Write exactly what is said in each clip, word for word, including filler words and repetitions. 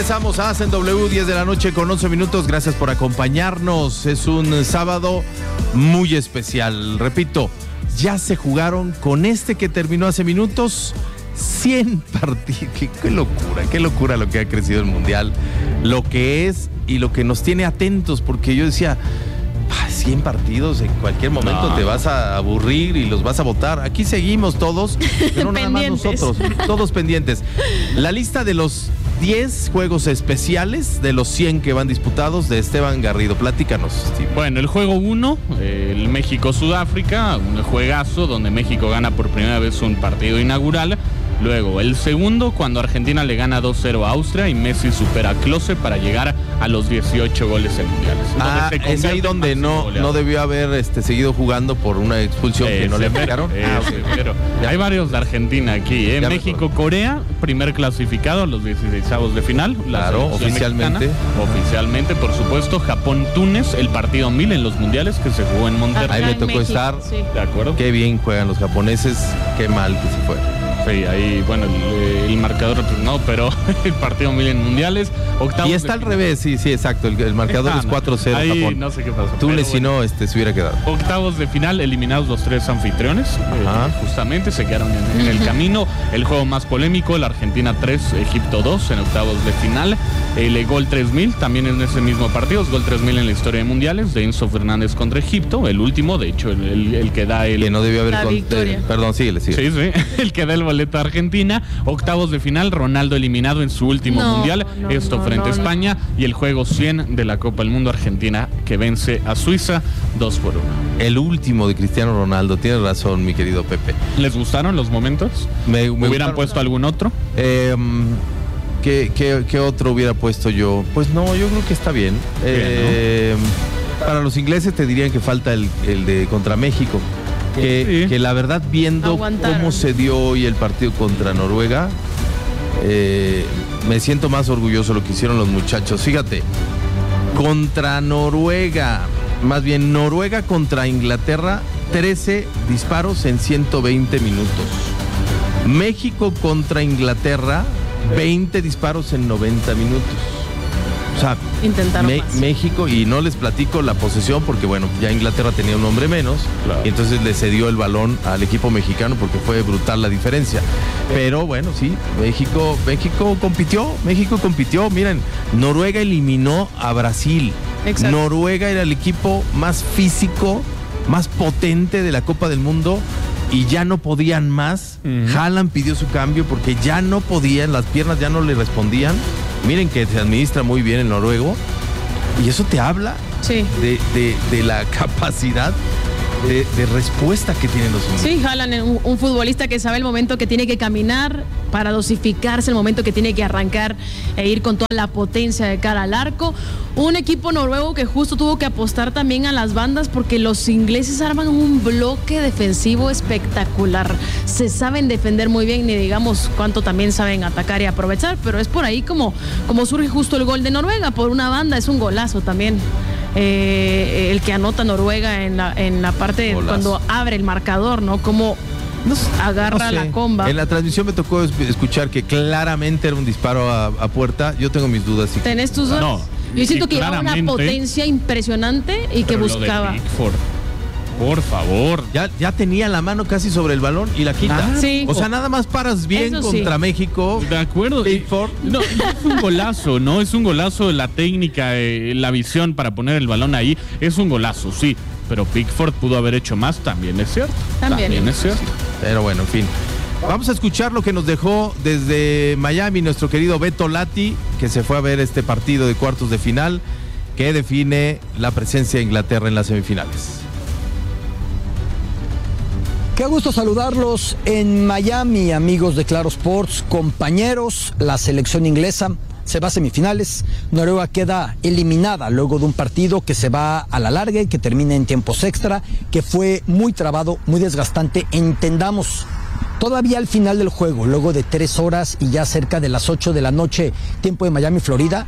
Regresamos a Hacen W, diez de la noche con once minutos. Gracias por acompañarnos. Es un sábado muy especial. Repito, ya se jugaron con este que terminó hace minutos cien partidos. Qué, qué locura, qué locura lo que ha crecido el Mundial, lo que es y lo que nos tiene atentos, porque yo decía, cien partidos, en cualquier momento no. te vas a aburrir y los vas a votar. Aquí seguimos todos, pero no nada más nosotros, todos pendientes. La lista de los diez juegos especiales de los cien que van disputados de Esteban Garrido. Platícanos, Steve. Bueno, el juego uno, el México-Sudáfrica, un juegazo donde México gana por primera vez un partido inaugural. Luego, el segundo, cuando Argentina le gana dos cero a Austria y Messi supera a Klose para llegar a los dieciocho goles en mundiales. Ah, es ahí donde no, no debió haber este, seguido jugando por una expulsión eh, que no le pegaron. Eh, ah, okay. Pero hay varios de Argentina aquí. ¿eh? México-Corea, primer clasificado a los dieciseisavos de final. Claro, oficialmente. Mexicana, oficialmente, por supuesto. Japón-Túnez, el partido mil en los mundiales que se jugó en Monterrey. Ahí me tocó México, estar. Sí. De acuerdo. Qué bien juegan los japoneses, qué mal que se fue. Sí, ahí, bueno, el, el marcador pues no, pero el partido mil en mundiales, octavos. Y está al revés, sí, sí, exacto. El, el marcador ah, es cuatro cero ahí Japón. No sé qué pasó. Túnez, si no, este, se hubiera quedado. Octavos de final, eliminados los tres anfitriones. Eh, justamente se quedaron en, en el camino. El juego más polémico, la Argentina tres, Egipto dos en octavos de final. El gol tres mil, también en ese mismo partido, gol tres mil en la historia de mundiales, de Enzo Fernández contra Egipto, el último, de hecho, el, el, el que da el... Que no debió haber... La con, victoria. Eh, perdón, síguele, síguele. Sí, sí, el que da el boleto a Argentina. Octavos de final, Ronaldo eliminado en su último no, mundial, no, esto no, frente no, a España, no. Y el juego cien de la Copa del Mundo, Argentina que vence a Suiza dos por uno. El último de Cristiano Ronaldo, tienes razón, mi querido Pepe. ¿Les gustaron los momentos? Me, me ¿Hubieran gustaron. puesto algún otro? Eh, ¿qué, qué, ¿Qué otro hubiera puesto yo? Pues no, yo creo que está bien. bien eh, ¿no? Para los ingleses te dirían que falta el, el de contra México. Que, sí. que la verdad, viendo Aguantaron. cómo se dio hoy el partido contra Noruega, eh, me siento más orgulloso de lo que hicieron los muchachos. Fíjate, contra Noruega, más bien Noruega contra Inglaterra, trece disparos en ciento veinte minutos. México contra Inglaterra, veinte disparos en noventa minutos. O sea, Me- México, y no les platico la posesión porque, bueno, ya Inglaterra tenía un hombre menos, claro. Y entonces le cedió el balón al equipo mexicano porque fue brutal la diferencia. Pero bueno, sí, México, México compitió, México compitió. Miren, Noruega eliminó a Brasil. Exacto. Noruega era el equipo más físico, más potente de la Copa del Mundo. Y ya no podían más. Uh-huh. Haaland pidió su cambio porque ya no podían, las piernas ya no le respondían. Miren que se administra muy bien el noruego. Y eso te habla sí. de, de, de la capacidad de, de respuesta que tienen los ingleses. Sí, Haaland, un, un futbolista que sabe el momento que tiene que caminar para dosificarse, el momento que tiene que arrancar e ir con toda la potencia de cara al arco. Un equipo noruego que justo tuvo que apostar también a las bandas porque los ingleses arman un bloque defensivo espectacular. Se saben defender muy bien, ni digamos cuánto también saben atacar y aprovechar, pero es por ahí como, como surge justo el gol de Noruega. Por una banda es un golazo también. Eh, el que anota Noruega en la, en la parte Golazo. Cuando abre el marcador, ¿no? Como nos agarra no sé. La comba. En la transmisión me tocó escuchar que claramente era un disparo a, a puerta. Yo tengo mis dudas. ¿Tenés tus dudas? No. Yo siento que llevaba una potencia impresionante y que buscaba. Por favor. Ya, ya tenía la mano casi sobre el balón y la quita. Ah, sí. O sea, nada más paras bien Eso contra sí. México. De acuerdo. Pickford. No, es un golazo, ¿no? Es un golazo la técnica, eh, la visión para poner el balón ahí. Es un golazo, sí. Pero Pickford pudo haber hecho más, también es cierto. También, también es cierto. Pero bueno, en fin. Vamos a escuchar lo que nos dejó desde Miami nuestro querido Beto Lati, que se fue a ver este partido de cuartos de final que define la presencia de Inglaterra en las semifinales. Qué gusto saludarlos en Miami, amigos de Claro Sports, compañeros. La selección inglesa se va a semifinales. Noruega queda eliminada luego de un partido que se va a la larga y que termina en tiempos extra, que fue muy trabado, muy desgastante. Entendamos, todavía al final del juego, luego de tres horas y ya cerca de las ocho de la noche, tiempo de Miami, Florida,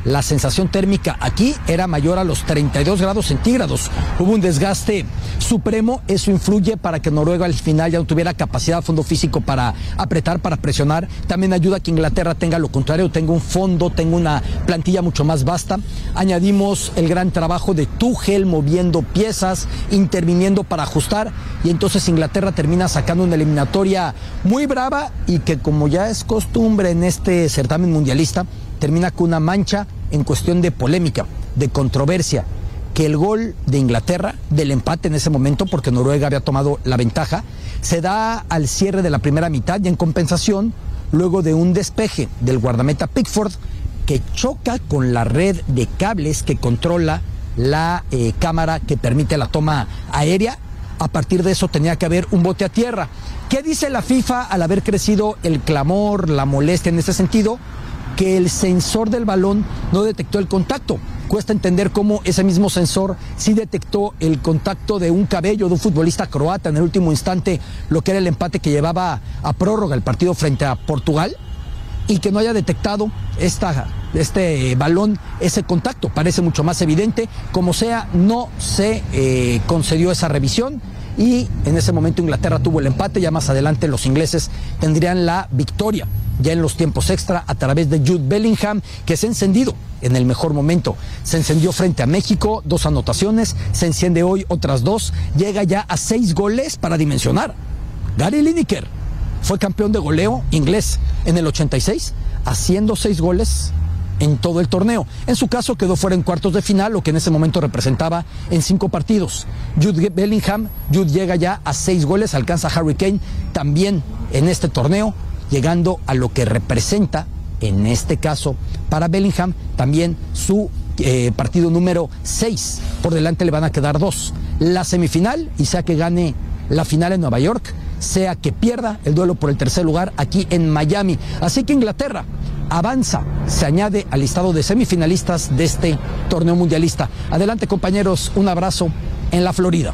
La sensación térmica aquí era mayor a los treinta y dos grados centígrados. Hubo un desgaste supremo, eso influye para que Noruega al final ya no tuviera capacidad de fondo físico para apretar, para presionar. También ayuda a que Inglaterra tenga lo contrario, tenga un fondo, tenga una plantilla mucho más vasta. Añadimos el gran trabajo de Tuchel moviendo piezas, interviniendo para ajustar, y entonces Inglaterra termina sacando una eliminatoria muy brava y que, como ya es costumbre en este certamen mundialista, termina con una mancha en cuestión de polémica, de controversia, que el gol de Inglaterra, del empate en ese momento, porque Noruega había tomado la ventaja, se da al cierre de la primera mitad y en compensación, luego de un despeje del guardameta Pickford, que choca con la red de cables que controla la eh, cámara que permite la toma aérea. A partir de eso tenía que haber un bote a tierra. ¿Qué dice la FIFA al haber crecido el clamor, la molestia en ese sentido? Que el sensor del balón no detectó el contacto. Cuesta entender cómo ese mismo sensor sí detectó el contacto de un cabello de un futbolista croata en el último instante, lo que era el empate que llevaba a prórroga el partido frente a Portugal, y que no haya detectado esta, este balón, ese contacto. Parece mucho más evidente. Como sea, no se eh, concedió esa revisión y en ese momento Inglaterra tuvo el empate. Ya más adelante los ingleses tendrían la victoria, ya en los tiempos extra, a través de Jude Bellingham, que se ha encendido en el mejor momento. Se encendió frente a México, dos anotaciones, se enciende hoy otras dos, llega ya a seis goles para dimensionar. Gary Lineker fue campeón de goleo inglés en el ochenta y seis, haciendo seis goles en todo el torneo. En su caso quedó fuera en cuartos de final, lo que en ese momento representaba en cinco partidos. Jude Bellingham, Jude llega ya a seis goles, alcanza a Harry Kane también en este torneo, llegando a lo que representa, en este caso, para Bellingham, también su eh, partido número seis. Por delante le van a quedar dos. La semifinal, y sea que gane la final en Nueva York, sea que pierda el duelo por el tercer lugar aquí en Miami. Así que Inglaterra avanza, se añade al listado de semifinalistas de este torneo mundialista. Adelante, compañeros, un abrazo en la Florida.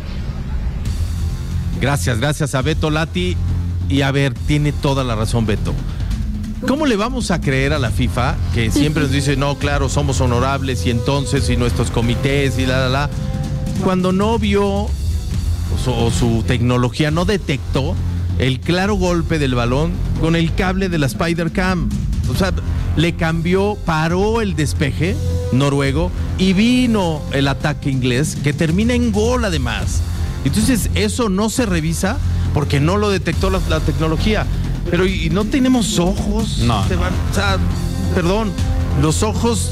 Gracias, gracias a Beto Lati. Y a ver, tiene toda la razón Beto. ¿Cómo le vamos a creer a la FIFA, que siempre nos dice, no, claro, somos honorables y entonces, y nuestros comités y la, la, la, cuando no vio o su, o su tecnología no detectó el claro golpe del balón con el cable de la Spider Cam? O sea, le cambió, paró el despeje noruego y vino el ataque inglés, que termina en gol además. Entonces, eso no se revisa porque no lo detectó la, la tecnología. Pero ¿y no tenemos ojos? No, Se no. van, o sea, perdón, los ojos,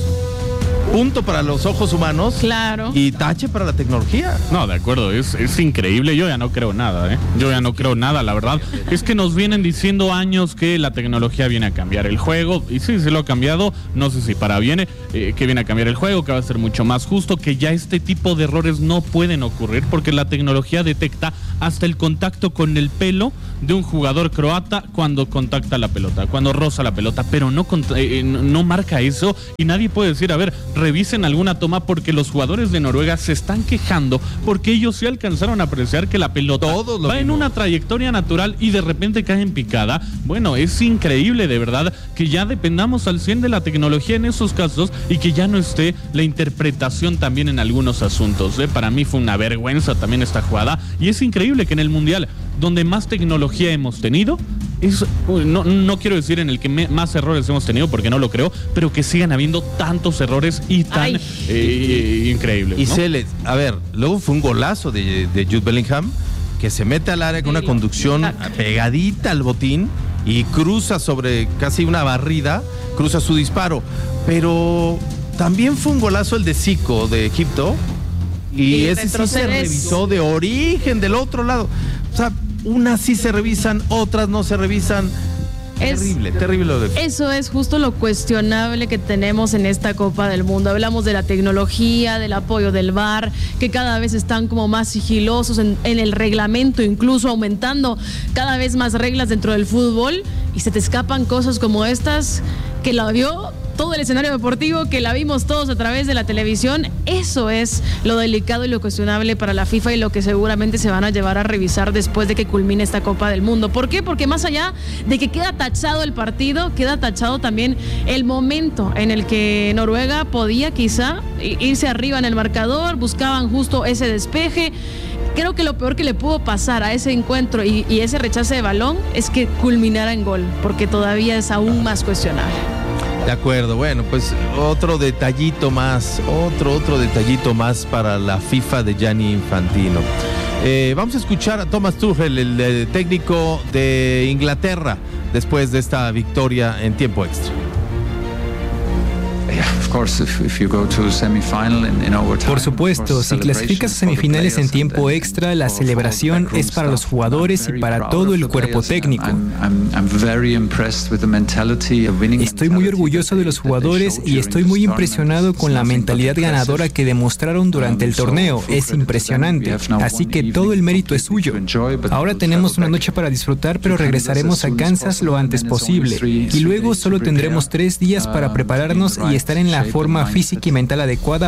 punto para los ojos humanos. Claro. Y tache para la tecnología. No, de acuerdo, es, es increíble. Yo ya no creo nada, ¿eh? Yo ya no creo nada, la verdad. Es que nos vienen diciendo años que la tecnología viene a cambiar el juego. Y sí, se lo ha cambiado. No sé si para bien, eh, que viene a cambiar el juego, que va a ser mucho más justo, que ya este tipo de errores no pueden ocurrir porque la tecnología detecta hasta el contacto con el pelo de un jugador croata cuando contacta la pelota, cuando roza la pelota, pero no, eh, no marca eso y nadie puede decir, a ver, revisen alguna toma, porque los jugadores de Noruega se están quejando porque ellos sí alcanzaron a apreciar que la pelota va en una trayectoria natural y de repente cae en picada. Bueno, es increíble de verdad que ya dependamos al cien de la tecnología en esos casos y que ya no esté la interpretación también en algunos asuntos, ¿eh? Para mí fue una vergüenza también esta jugada y es increíble que en el Mundial, donde más tecnología hemos tenido, es, no, no quiero decir en el que me, más errores hemos tenido, porque no lo creo, pero que sigan habiendo tantos errores y tan eh, increíbles, Y ¿no? se les, a ver, luego fue un golazo de, de Jude Bellingham, que se mete al área con una conducción pegadita al botín y cruza sobre casi una barrida, cruza su disparo. Pero también fue un golazo el de Zico de Egipto, y, y ese sí se revisó de origen del otro lado. O sea, unas sí se revisan, otras no se revisan. Es, terrible, terrible lo de... Eso es justo lo cuestionable que tenemos en esta Copa del Mundo. Hablamos de la tecnología, del apoyo del V A R, que cada vez están como más sigilosos en, en el reglamento, incluso aumentando cada vez más reglas dentro del fútbol, y se te escapan cosas como estas que la vio todo el escenario deportivo, que la vimos todos a través de la televisión. Eso es lo delicado y lo cuestionable para la FIFA y lo que seguramente se van a llevar a revisar después de que culmine esta Copa del Mundo. ¿Por qué? Porque más allá de que queda tachado el partido, queda tachado también el momento en el que Noruega podía quizá irse arriba en el marcador, buscaban justo ese despeje. Creo que lo peor que le pudo pasar a ese encuentro y, y ese rechace de balón es que culminara en gol, porque todavía es aún más cuestionable. De acuerdo, bueno, pues otro detallito más, otro, otro detallito más para la FIFA de Gianni Infantino. Eh, vamos a escuchar a Thomas Tuchel, el, el técnico de Inglaterra, después de esta victoria en tiempo extra. Por supuesto, si clasificas a semifinales en tiempo extra, la celebración es para los jugadores y para todo el cuerpo técnico. Estoy muy orgulloso de los jugadores y estoy muy impresionado con la mentalidad ganadora que demostraron durante el torneo. Es impresionante. Así que todo el mérito es suyo. Ahora tenemos una noche para disfrutar, pero regresaremos a Kansas lo antes posible. Y luego solo tendremos tres días para prepararnos y estar en la forma física y mental adecuada.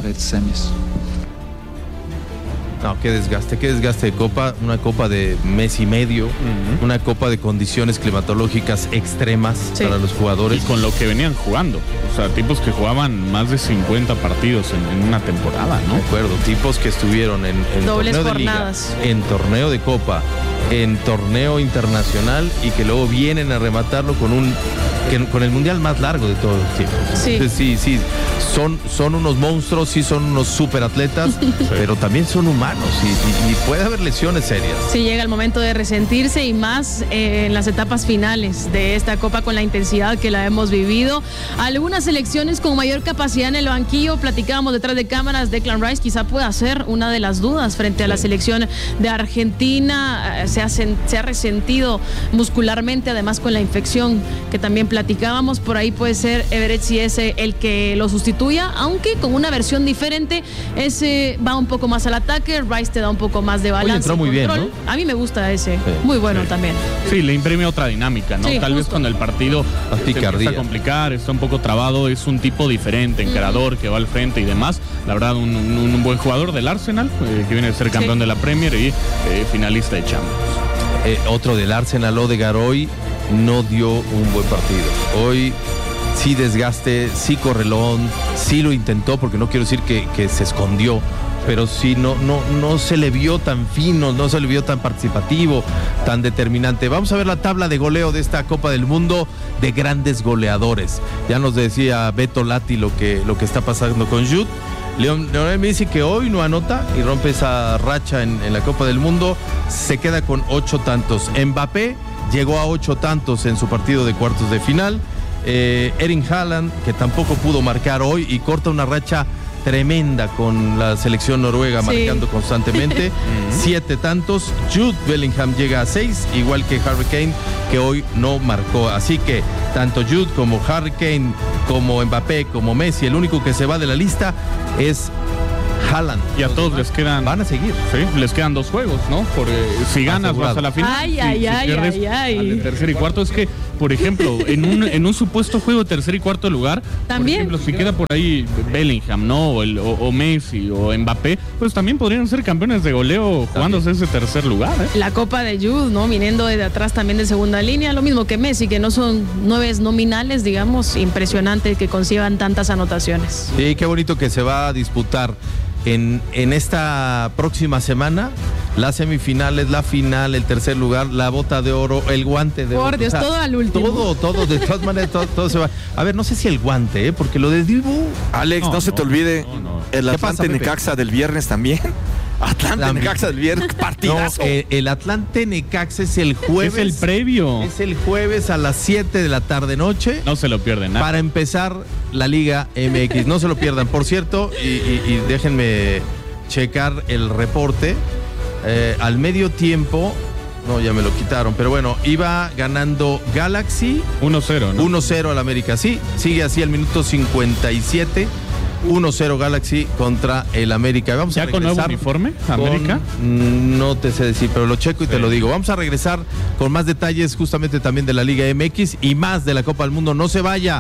No, qué desgaste, qué desgaste de copa, una copa de mes y medio, uh-huh. una copa de condiciones climatológicas extremas sí. para los jugadores. Y con lo que venían jugando, o sea, tipos que jugaban más de cincuenta partidos en, en una temporada, ¿no? De acuerdo, tipos que estuvieron en, en dobles torneo jornadas, de liga, en torneo de copa, en torneo internacional y que luego vienen a rematarlo con un que, con el mundial más largo de todos los tiempos. Sí, Entonces, sí, sí, son, son unos monstruos, sí son unos superatletas, sí. pero también son humanos y, y, y puede haber lesiones serias. Sí, llega el momento de resentirse y más eh, en las etapas finales de esta Copa con la intensidad que la hemos vivido. Algunas selecciones con mayor capacidad en el banquillo, platicábamos detrás de cámaras, Declan Rice quizá pueda ser una de las dudas frente a la selección de Argentina. Se ha, se ha resentido muscularmente, además con la infección que también platicábamos. Por ahí puede ser Everett Ciese el que lo sustituya, aunque con una versión diferente. Ese va un poco más al ataque, Rice te da un poco más de balance. Oye, entró muy bien, ¿no? A mí me gusta ese, sí. muy bueno sí. también. Sí, le imprime otra dinámica, ¿no? Sí, Tal justo. vez cuando el partido se empieza a complicar, está un poco trabado, es un tipo diferente, encarador, mm. que va al frente y demás. La verdad, un, un, un buen jugador del Arsenal, eh, que viene a ser campeón sí. de la Premier y eh, finalista de Champions. Eh, otro del Arsenal, Odegaard, hoy no dio un buen partido. Hoy sí desgaste, sí correlón, sí lo intentó, porque no quiero decir que, que se escondió, pero sí no, no, no se le vio tan fino, no se le vio tan participativo, tan determinante. Vamos a ver la tabla de goleo de esta Copa del Mundo de grandes goleadores. Ya nos decía Beto Lati lo que, lo que está pasando con Jude. Lionel Messi, que hoy no anota y rompe esa racha en, en la Copa del Mundo, se queda con ocho tantos. Mbappé llegó a ocho tantos en su partido de cuartos de final. Eh, Erling Haaland, que tampoco pudo marcar hoy y corta una racha tremenda con la selección noruega, sí. marcando constantemente. Siete tantos. Jude Bellingham llega a seis, igual que Harry Kane, que hoy no marcó. Así que tanto Jude como Harry Kane, como Mbappé, como Messi, el único que se va de la lista es Haaland. Y a todos les quedan... Van a seguir. Sí, les quedan dos juegos, ¿no? Porque si ganas asegurado. Vas a la final. Ay, si, ay, si ay, pierdes ay, ay. al de tercer y cuarto. Es que, por ejemplo, en un, en un supuesto juego de tercer y cuarto lugar, también, por ejemplo, si queda por ahí Bellingham, ¿no? O, el, o, o Messi o Mbappé, pues también podrían ser campeones de goleo jugándose ese tercer lugar, ¿eh? La Copa de Jude, ¿no? Viniendo desde atrás también de segunda línea, lo mismo que Messi, que no son nueves nominales, digamos. Impresionante que consigan tantas anotaciones. Sí, qué bonito que se va a disputar En, en esta próxima semana, las semifinales, la final, el tercer lugar, la bota de oro, el guante de oro. Por Dios, o sea, todo al último. Todo, todo, de todas maneras, todo, todo se va. A ver, no sé si el guante, ¿eh? Porque lo de Dibu... Alex, no, no se no, te olvide no, no. el Atlante Necaxa del viernes también. Atlante Necaxa del viernes, partidazo. No, eh, el Atlante Necaxa es el jueves. Es el previo. Es el jueves a las siete de la tarde noche. No se lo pierden nada. Para empezar la Liga M X. No se lo pierdan. Por cierto, y, y, y déjenme checar el reporte. Eh, al medio tiempo, no, ya me lo quitaron, pero bueno, iba ganando Galaxy uno cero, ¿no? uno cero al América. Sí, sigue así al minuto cincuenta y siete. uno cero Galaxy contra el América. Vamos ¿Ya a regresar con nuevo uniforme, América? Con, no te sé decir, pero lo checo y sí. te lo digo. Vamos a regresar con más detalles justamente también de la Liga M X y más de la Copa del Mundo. No se vaya.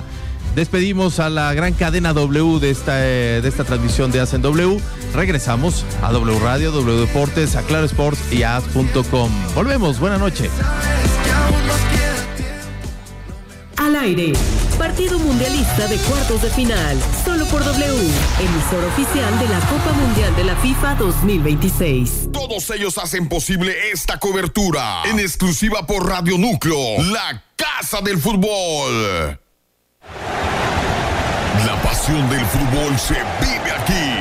Despedimos a la gran cadena W de esta, eh, de esta transmisión de A S en W. Regresamos a W Radio, W Deportes, a Claro Sports y a as punto com. Volvemos, buena noche. Al aire, partido mundialista de cuartos de final, solo por W, emisor oficial de la Copa Mundial de la FIFA dos mil veintiséis. Todos ellos hacen posible esta cobertura, en exclusiva por Radio Núcleo, la casa del fútbol. La pasión del fútbol se vive aquí.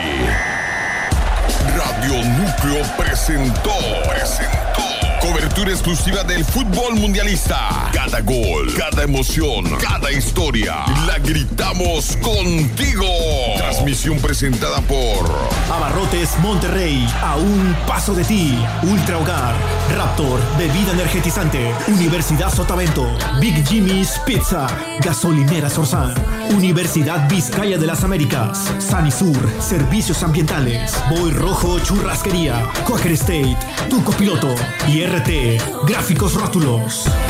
Radio Núcleo presentó, presentó. Cobertura exclusiva del fútbol mundialista. Cada gol, cada emoción, cada historia. La gritamos contigo. Transmisión presentada por Abarrotes Monterrey. A un paso de ti. Ultra Hogar. Raptor. Bebida energetizante. Universidad Sotavento. Big Jimmy's Pizza. Gasolinera Sorsán. Universidad Vizcaya de las Américas. Sanisur. Servicios ambientales. Boy Rojo Churrasquería. Cocker State. Tu copiloto. Y R T, Gráficos Rótulos.